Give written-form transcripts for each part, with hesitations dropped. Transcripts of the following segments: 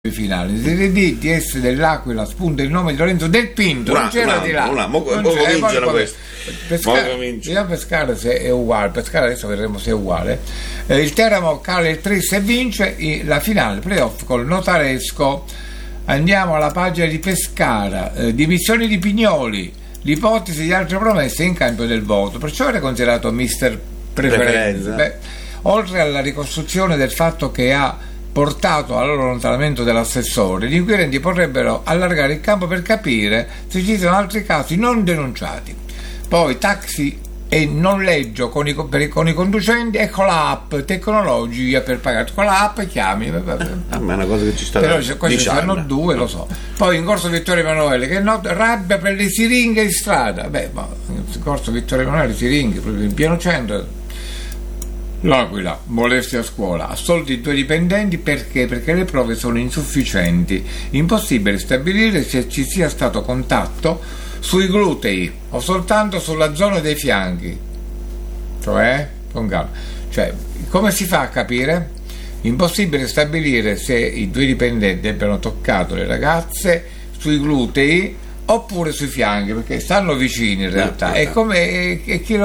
finale. Serie D, DS dell'Aquila, spunta il nome di Lorenzo Del Pinto, non c'era di là. Pescara se è uguale, Pescara adesso vedremo se è uguale. Il Teramo cala il Tris e vince la finale playoff col Notaresco. Andiamo alla pagina di Pescara, dimissioni di Pignoli, l'ipotesi di altre promesse in cambio del voto, perciò era considerato mister preferenza. Oltre alla ricostruzione del fatto che ha portato all'allontanamento dell'assessore, gli inquirenti potrebbero allargare il campo per capire se ci sono altri casi non denunciati. Poi taxi e noleggio con i conducenti, ecco l'app, tecnologia per pagare, con l'app chiami, ma è una cosa che ci sta, però questi saranno due, lo so. Poi in corso Vittorio Emanuele, che rabbia per le siringhe in strada, ma in corso Vittorio Emanuele siringhe proprio in pieno centro. L'Aquila, molestia a scuola, assolti 2 dipendenti perché le prove sono insufficienti, impossibile stabilire se ci sia stato contatto sui glutei o soltanto sulla zona dei fianchi, cioè come si fa a capire? Impossibile stabilire se i 2 dipendenti abbiano toccato le ragazze sui glutei oppure sui fianchi, perché stanno vicini in realtà. E come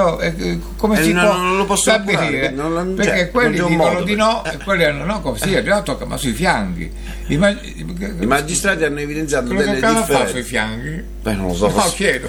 si può stabilire? Perché quelli dicono di no e quelli hanno no, così già tocca, ma sui fianchi i magistrati hanno evidenziato delle differenze. Fa sui fianchi? Non lo so, chiedo.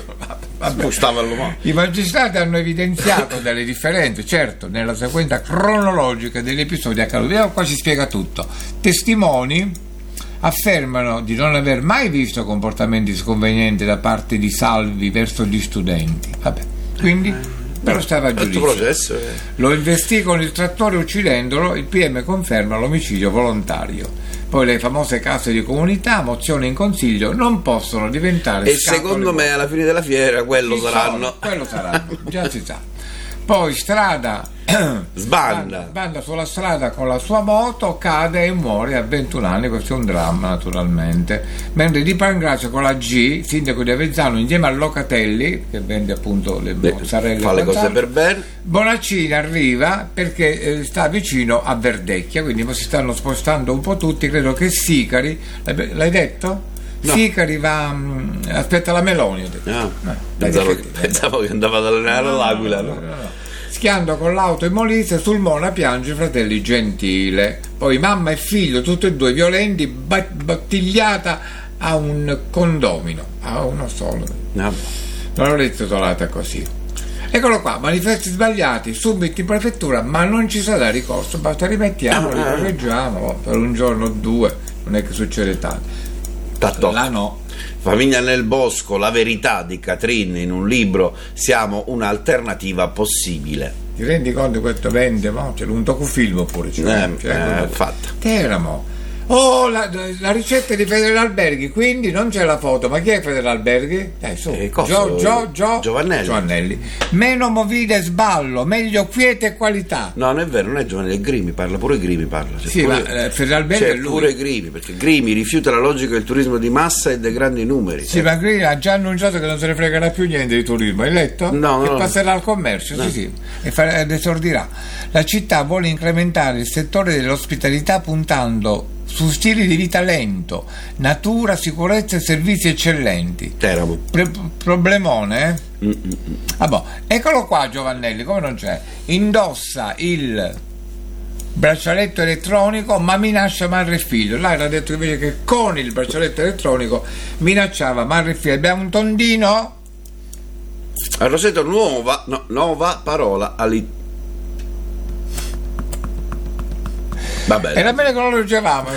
I magistrati hanno evidenziato delle differenze, certo, nella sequenza cronologica degli episodi accaduti. Qua ci spiega tutto. Testimoni affermano di non aver mai visto comportamenti sconvenienti da parte di Salvi verso gli studenti. Quindi però stava a giudizio. Lo investì con il trattore uccidendolo, il PM conferma l'omicidio volontario. Poi le famose case di comunità, mozione in consiglio, non possono diventare secondo me alla fine della fiera quello saranno, già si sa. Poi strada sbanda sulla strada con la sua moto, cade e muore a 21 anni, questo è un dramma naturalmente. Mentre Di Pangrazio con la G, sindaco di Avezzano, insieme a Locatelli, che vende appunto le mozzarelle, fa le cose per bene. Bonaccini arriva perché sta vicino a Verdecchia, quindi si stanno spostando un po' tutti. Credo che Sicari, l'hai detto? No. Sicari va aspetta la Meloni, pensavo che andava ad allenare l'Aquila. No. Schiando con l'auto in Molise, sul Mona piange i fratelli Gentile. Poi mamma e figlio, tutti e due violenti, battigliata a un condomino, a uno solo. Non l'ho intitolata così. Eccolo qua, manifesti sbagliati, subito in prefettura, ma non ci sarà ricorso, basta rimettiamo, li correggiamo per un giorno o due, non è che succede tanto. Là no. Famiglia nel bosco, la verità di Catrin in un libro, siamo un'alternativa possibile. Ti rendi conto questo vende? C'è un docufilm oppure fatta. Teramo. La ricetta di Fedele Alberghi, quindi non c'è la foto, ma chi è Fedele Alberghi? Giovannelli. Meno movida e sballo, meglio quiete e qualità. No, non è vero, non è Giovannelli, è Grimi, pure Grimi parla. Ma Fedele Alberghi è lui. Pure Grimi, perché Grimi rifiuta la logica del turismo di massa e dei grandi numeri. Sì, ma Grimi ha già annunciato che non se ne fregherà più niente di turismo, hai letto? No. Che passerà al commercio, sì, ed esordirà. La città vuole incrementare il settore dell'ospitalità puntando su stili di vita lento, natura, sicurezza e servizi eccellenti. Teramo. Problemone, eccolo qua Giovannelli, come non c'è? Indossa il braccialetto elettronico ma minaccia madre e figlio. Là era detto invece che con il braccialetto elettronico minacciava madre e figlio. Abbiamo un tondino? A Roseto nuova parola Vabbè. Era bene che non lo leggevamo.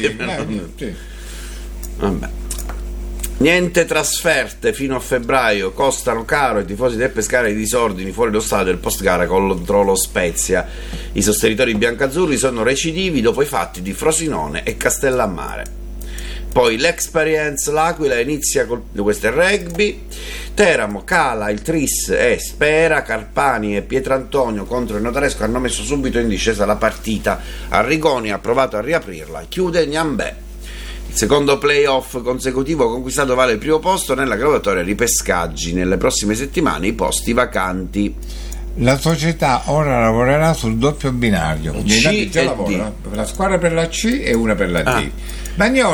Vabbè. Niente trasferte fino a febbraio, costano caro, i tifosi del Pescara i disordini fuori lo stadio del post gara contro lo Spezia. I sostenitori biancazzurri sono recidivi dopo i fatti di Frosinone e Castellammare. Poi l'Experience l'Aquila inizia questo è rugby. Teramo cala il Tris e Spera, Carpani e Pietrantonio contro il Notaresco hanno messo subito in discesa la partita. Arrigoni ha provato a riaprirla, chiude Gnambè. Il secondo playoff consecutivo conquistato vale il primo posto nella graduatoria ripescaggi. Nelle prossime settimane i posti vacanti. La società ora lavorerà sul doppio binario. C Già e lavora, la squadra per la C e una per la D. Bagnoli